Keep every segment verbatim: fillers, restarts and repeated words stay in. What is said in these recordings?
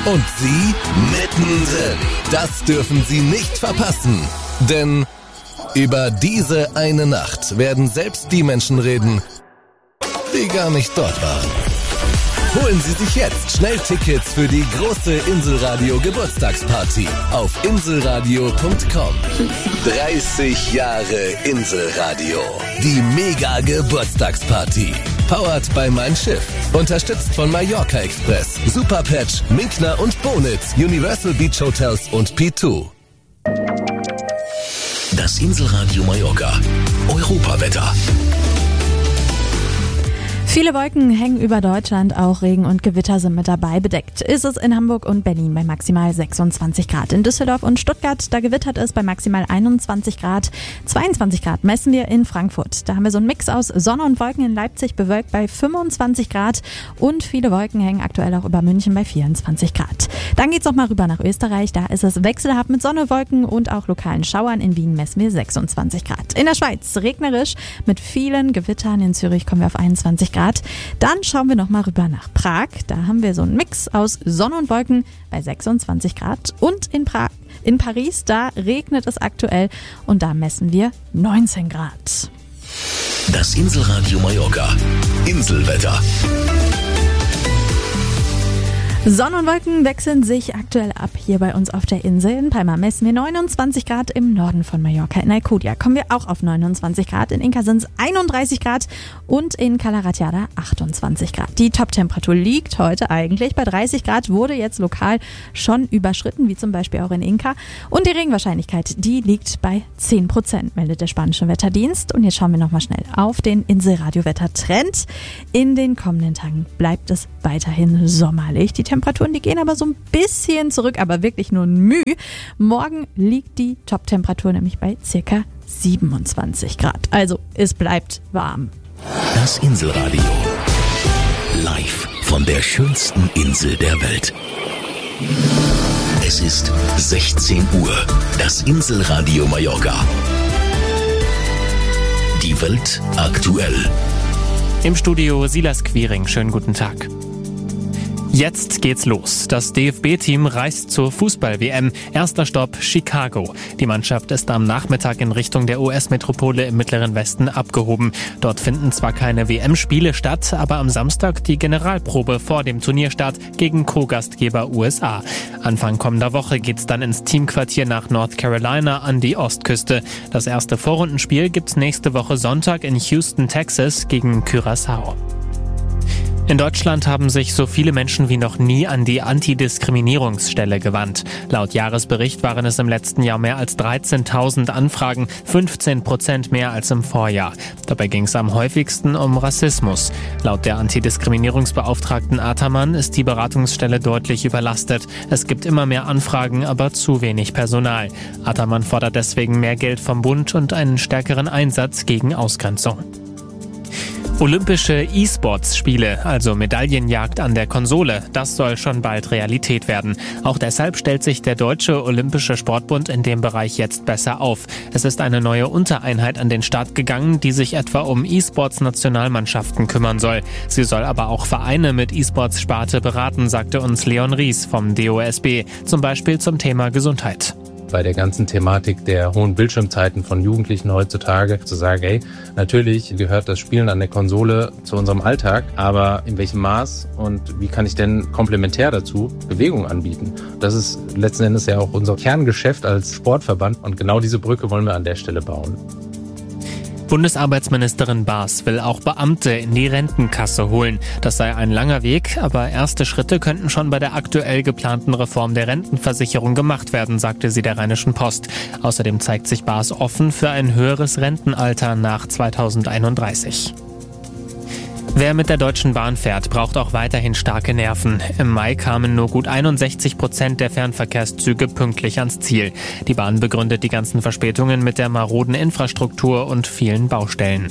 Und Sie mittendrin. Das dürfen Sie nicht verpassen. Denn über diese eine Nacht werden selbst die Menschen reden, die gar nicht dort waren. Holen Sie sich jetzt schnell Tickets für die große Inselradio Geburtstagsparty auf inselradio punkt com. dreißig Jahre Inselradio. Die Mega Geburtstagsparty. Powered by Mein Schiff. Unterstützt von Mallorca Express, Superpatch, Minkner und Bonitz, Universal Beach Hotels und P zwei. Das Inselradio Mallorca. Europawetter. Viele Wolken hängen über Deutschland, auch Regen und Gewitter sind mit dabei. Bedeckt ist es in Hamburg und Berlin bei maximal sechsundzwanzig Grad. In Düsseldorf und Stuttgart, da gewittert es bei maximal einundzwanzig Grad. zweiundzwanzig Grad messen wir in Frankfurt. Da haben wir so einen Mix aus Sonne und Wolken. In Leipzig bewölkt bei fünfundzwanzig Grad und viele Wolken hängen aktuell auch über München bei vierundzwanzig Grad. Dann geht's noch mal rüber nach Österreich. Da ist es wechselhaft mit Sonne, Wolken und auch lokalen Schauern. In Wien messen wir sechsundzwanzig Grad. In der Schweiz regnerisch mit vielen Gewittern. In Zürich kommen wir auf einundzwanzig Grad. Dann schauen wir noch mal rüber nach Prag. Da haben wir so einen Mix aus Sonne und Wolken bei sechsundzwanzig Grad. Und in Prag, in Paris, da regnet es aktuell und da messen wir neunzehn Grad. Das Inselradio Mallorca. Inselwetter. Sonne und Wolken wechseln sich aktuell ab hier bei uns auf der Insel. In Palma messen wir neunundzwanzig Grad, im Norden von Mallorca. In Alcudia kommen wir auch auf neunundzwanzig Grad, in Inca sind es einunddreißig Grad und in Cala Ratjada achtundzwanzig Grad. Die Toptemperatur liegt heute eigentlich bei dreißig Grad, wurde jetzt lokal schon überschritten, wie zum Beispiel auch in Inca. Und die Regenwahrscheinlichkeit, die liegt bei zehn Prozent, meldet der spanische Wetterdienst. Und jetzt schauen wir nochmal schnell auf den Inselradio-Wettertrend. In den kommenden Tagen bleibt es weiterhin sommerlich. Die Temperaturen, die gehen aber so ein bisschen zurück, aber wirklich nur ein Müh. Morgen liegt die Top-Temperatur nämlich bei circa siebenundzwanzig Grad. Also es bleibt warm. Das Inselradio. Live von der schönsten Insel der Welt. Es ist sechzehn Uhr. Das Inselradio Mallorca. Die Welt aktuell. Im Studio Silas Quiring. Schönen guten Tag. Jetzt geht's los. Das D F B-Team reist zur Fußball-W M. Erster Stopp Chicago. Die Mannschaft ist am Nachmittag in Richtung der U S-Metropole im Mittleren Westen abgehoben. Dort finden zwar keine W M-Spiele statt, aber am Samstag die Generalprobe vor dem Turnierstart gegen Co-Gastgeber U S A. Anfang kommender Woche geht's dann ins Teamquartier nach North Carolina an die Ostküste. Das erste Vorrundenspiel gibt's nächste Woche Sonntag in Houston, Texas gegen Curaçao. In Deutschland haben sich so viele Menschen wie noch nie an die Antidiskriminierungsstelle gewandt. Laut Jahresbericht waren es im letzten Jahr mehr als dreizehntausend Anfragen, fünfzehn Prozent mehr als im Vorjahr. Dabei ging es am häufigsten um Rassismus. Laut der Antidiskriminierungsbeauftragten Ataman ist die Beratungsstelle deutlich überlastet. Es gibt immer mehr Anfragen, aber zu wenig Personal. Ataman fordert deswegen mehr Geld vom Bund und einen stärkeren Einsatz gegen Ausgrenzung. Olympische E-Sports-Spiele, also Medaillenjagd an der Konsole, das soll schon bald Realität werden. Auch deshalb stellt sich der Deutsche Olympische Sportbund in dem Bereich jetzt besser auf. Es ist eine neue Untereinheit an den Start gegangen, die sich etwa um E-Sports-Nationalmannschaften kümmern soll. Sie soll aber auch Vereine mit E-Sports-Sparte beraten, sagte uns Leon Ries vom D O S B, zum Beispiel zum Thema Gesundheit. Bei der ganzen Thematik der hohen Bildschirmzeiten von Jugendlichen heutzutage zu sagen, hey, natürlich gehört das Spielen an der Konsole zu unserem Alltag, aber in welchem Maß und wie kann ich denn komplementär dazu Bewegung anbieten? Das ist letzten Endes ja auch unser Kerngeschäft als Sportverband und genau diese Brücke wollen wir an der Stelle bauen. Bundesarbeitsministerin Baas will auch Beamte in die Rentenkasse holen. Das sei ein langer Weg, aber erste Schritte könnten schon bei der aktuell geplanten Reform der Rentenversicherung gemacht werden, sagte sie der Rheinischen Post. Außerdem zeigt sich Baas offen für ein höheres Rentenalter nach zweitausendeinunddreißig. Wer mit der Deutschen Bahn fährt, braucht auch weiterhin starke Nerven. Im Mai kamen nur gut einundsechzig Prozent der Fernverkehrszüge pünktlich ans Ziel. Die Bahn begründet die ganzen Verspätungen mit der maroden Infrastruktur und vielen Baustellen.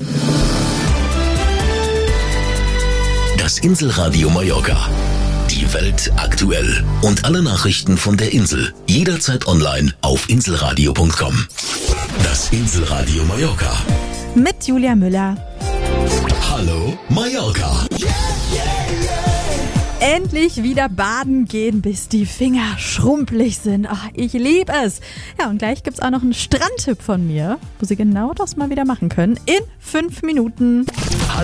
Das Inselradio Mallorca. Die Welt aktuell. Und alle Nachrichten von der Insel. Jederzeit online auf inselradio punkt com. Das Inselradio Mallorca. Mit Julia Müller. Hallo Mallorca. Endlich wieder baden gehen, bis die Finger schrumpelig sind. Ach, ich liebe es. Ja, und gleich gibt's auch noch einen Strandtipp von mir, wo Sie genau das mal wieder machen können. In fünf Minuten.